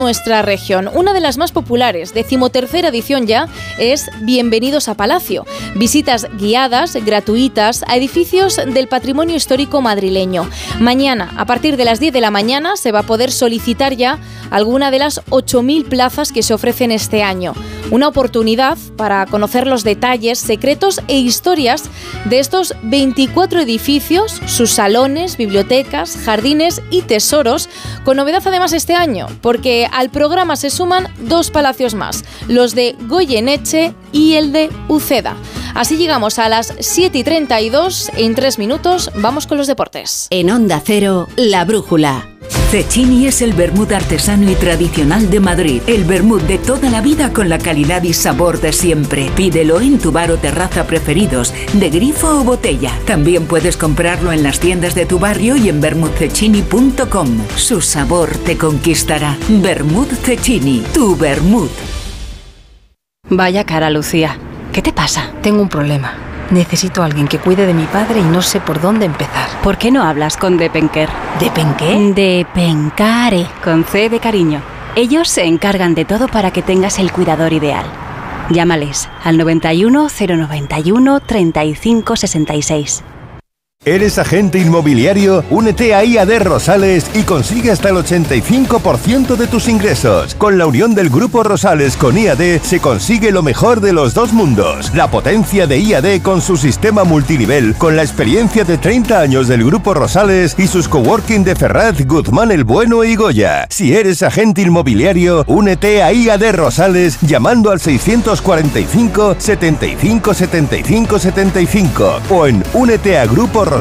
nuestra región. Una de las más populares, 13ª edición ya, es Bienvenidos a Palacio. Visitas guiadas, gratuitas, a edificios del patrimonio histórico madrileño. Mañana, a partir de las 10 de la mañana, se va a poder solicitar ya alguna de las 8.000 plazas que se ofrecen este año. Una oportunidad para conocer los detalles, secretos e historias de estos 24 edificios, sus salones, bibliotecas, jardines y tesoros, con novedad además este año, porque al programa se suman 2 palacios más, los de Goyeneche y el de Uceda. Así llegamos a las 7:32, en 3 minutos vamos con los deportes. En Onda Cero, La Brújula. Cecchini es el vermut artesano y tradicional de Madrid. El vermut de toda la vida con la calidad y sabor de siempre. Pídelo en tu bar o terraza preferidos, de grifo o botella. También puedes comprarlo en las tiendas de tu barrio y en vermutcecchini.com. Su sabor te conquistará. Vermut Cecchini, tu vermut. Vaya cara, Lucía. ¿Qué te pasa? Tengo un problema. Necesito a alguien que cuide de mi padre y no sé por dónde empezar. ¿Por qué no hablas con Depenker? ¿Depenqué? Depencare, con C de cariño. Ellos se encargan de todo para que tengas el cuidador ideal. Llámales al 91 091 35 66. ¿Eres agente inmobiliario? Únete a IAD Rosales y consigue hasta el 85% de tus ingresos. Con la unión del Grupo Rosales con IAD se consigue lo mejor de los dos mundos. La potencia de IAD con su sistema multinivel, con la experiencia de 30 años del Grupo Rosales y sus coworking de Ferraz, Guzmán el Bueno y Goya. Si eres agente inmobiliario, únete a IAD Rosales llamando al 645 75 75 75 o en úneteagruporosales.com.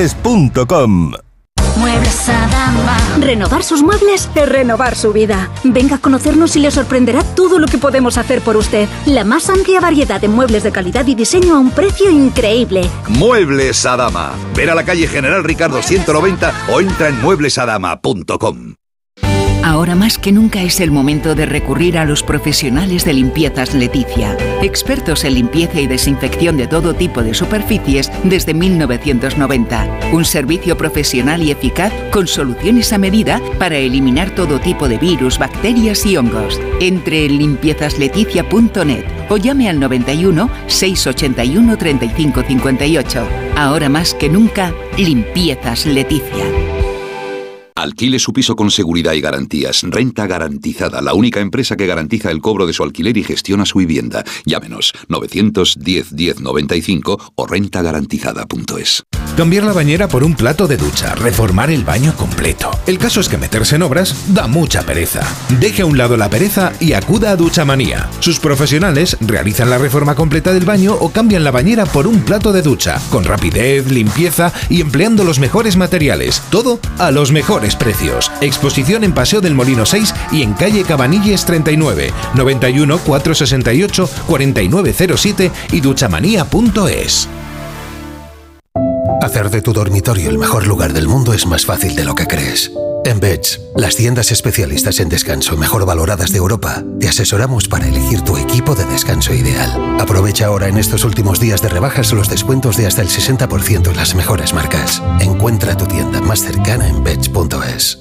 Muebles Adama. Renovar sus muebles es renovar su vida. Venga a conocernos y le sorprenderá todo lo que podemos hacer por usted. La más amplia variedad de muebles de calidad y diseño a un precio increíble. Muebles Adama. Ver a la calle General Ricardo 190 o entra en mueblesadama.com. Ahora más que nunca es el momento de recurrir a los profesionales de Limpiezas Leticia. Expertos en limpieza y desinfección de todo tipo de superficies desde 1990. Un servicio profesional y eficaz con soluciones a medida para eliminar todo tipo de virus, bacterias y hongos. Entre en limpiezasLeticia.net o llame al 91 681 35 58. Ahora más que nunca, Limpiezas Leticia. Alquile su piso con seguridad y garantías. Renta Garantizada, la única empresa que garantiza el cobro de su alquiler y gestiona su vivienda. Llámenos 910 10 95 o rentagarantizada.es. Cambiar la bañera por un plato de ducha, reformar el baño completo. El caso es que meterse en obras da mucha pereza. Deje a un lado la pereza y acuda a Duchamanía. Sus profesionales realizan la reforma completa del baño o cambian la bañera por un plato de ducha, con rapidez, limpieza y empleando los mejores materiales. Todo a los mejores precios. Exposición en Paseo del Molino 6 y en calle Cabanilles 39, 91 468 4907 y duchamanía.es. Hacer de tu dormitorio el mejor lugar del mundo es más fácil de lo que crees. En Beds, las tiendas especialistas en descanso mejor valoradas de Europa, te asesoramos para elegir tu equipo de descanso ideal. Aprovecha ahora en estos últimos días de rebajas los descuentos de hasta el 60% en las mejores marcas. Encuentra tu tienda más cercana en Beds.es.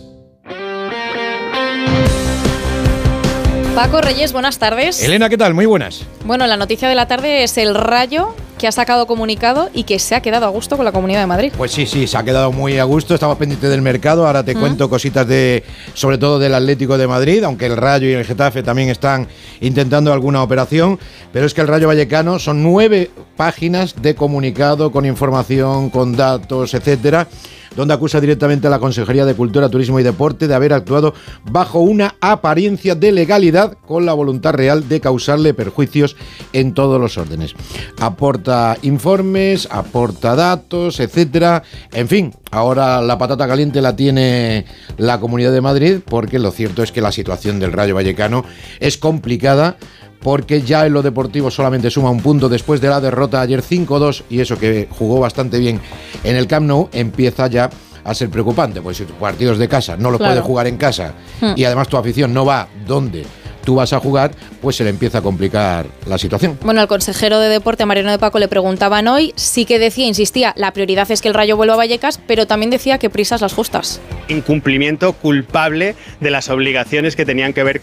Paco Reyes, buenas tardes. Elena, ¿qué tal? Muy buenas. Bueno, la noticia de la tarde es el Rayo, que ha sacado comunicado y que se ha quedado a gusto con la Comunidad de Madrid. Pues sí, se ha quedado muy a gusto, estaba pendiente del mercado, ahora te cuento cositas sobre todo del Atlético de Madrid, aunque el Rayo y el Getafe también están intentando alguna operación, pero es que el Rayo Vallecano son 9 páginas de comunicado con información, con datos, etcétera, donde acusa directamente a la Consejería de Cultura, Turismo y Deporte de haber actuado bajo una apariencia de legalidad con la voluntad real de causarle perjuicios en todos los órdenes. Aporta informes, aporta datos, etcétera. En fin, ahora la patata caliente la tiene la Comunidad de Madrid, porque lo cierto es que la situación del Rayo Vallecano es complicada, porque ya en lo deportivo solamente suma un punto después de la derrota ayer 5-2, y eso que jugó bastante bien en el Camp Nou empieza ya a ser preocupante, pues si tus partidos de casa no los puedes jugar en casa y además tu afición no va donde tú vas a jugar, pues se le empieza a complicar la situación. Bueno, al consejero de Deporte, Mariano de Paco, le preguntaban hoy, sí que decía, insistía, la prioridad es que el Rayo vuelva a Vallecas, pero también decía que prisas las justas. Incumplimiento culpable de las obligaciones que tenían que ver